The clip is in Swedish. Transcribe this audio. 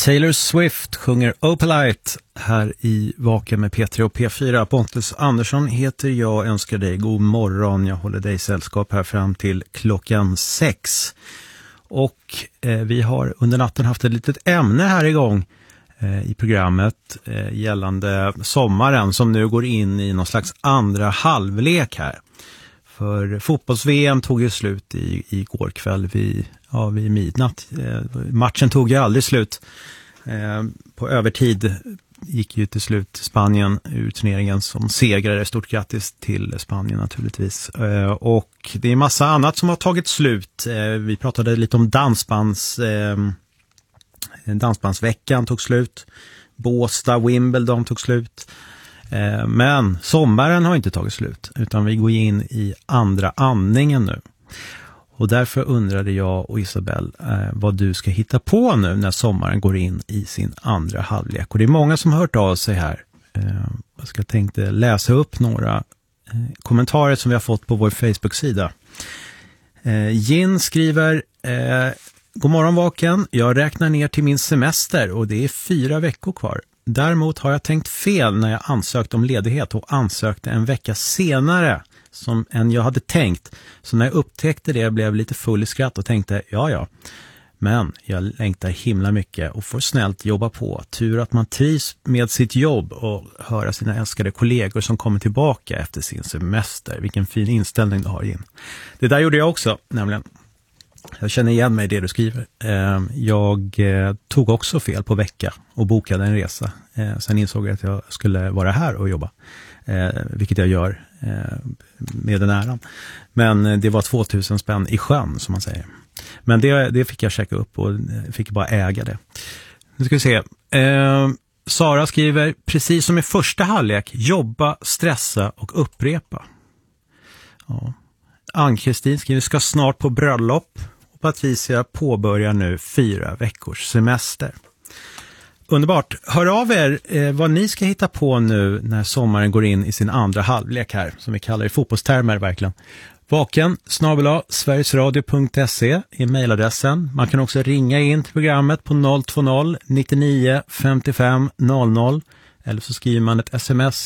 Taylor Swift sjunger Opalite här i Vaken med P3 och P4. Pontus Andersson heter jag, önskar dig god morgon. Jag håller dig sällskap här fram till klockan 6. Och vi har under natten haft ett litet ämne här igång i programmet gällande sommaren som nu går in i någon slags andra halvlek här. För fotbolls-VM tog ju slut igår kväll vid midnatt. Matchen tog ju aldrig slut. På övertid gick ju till slut Spanien ur turneringen som segrare. Stort grattis till Spanien naturligtvis. Och det är massa annat som har tagit slut. Vi pratade lite om dansbandsveckan tog slut. Båstad, Wimbledon tog slut. Men sommaren har inte tagit slut utan vi går in i andra andningen nu. Och därför undrade jag och Isabel vad du ska hitta på nu när sommaren går in i sin andra halvlek. Och det är många som har hört av sig här. Jag tänkte läsa upp några kommentarer som vi har fått på vår Facebook-sida. Jin skriver: God morgon Vaken, jag räknar ner till min semester och det är 4 veckor kvar. Däremot har jag tänkt fel när jag ansökte om ledighet och ansökte en vecka senare än jag hade tänkt. Så när jag upptäckte det blev jag lite full i skratt och tänkte ja. Men jag längtar himla mycket och får snällt jobba på. Tur att man trivs med sitt jobb och höra sina älskade kollegor som kommer tillbaka efter sin semester. Vilken fin inställning du har in. Det där gjorde jag också nämligen. Jag känner igen mig i det du skriver. Jag tog också fel på vecka och bokade en resa. Sen insåg jag att jag skulle vara här och jobba. Vilket jag gör med den äran. Men det var 2000 spänn i sjön som man säger. Men det fick jag checka upp och fick bara äga det. Nu ska vi se. Sara skriver: precis som i första halvlek, jobba, stressa och upprepa. Ja. Ann-Kristin skriver: ska snart på bröllop. Och Patricia påbörjar nu 4 veckors semester. Underbart. Hör av er vad ni ska hitta på nu när sommaren går in i sin andra halvlek här, som vi kallar det i fotbollstermer verkligen. vaken@sverigesradio.se är mejladressen. Man kan också ringa in till programmet på 020 99 55 00 eller så skriver man ett sms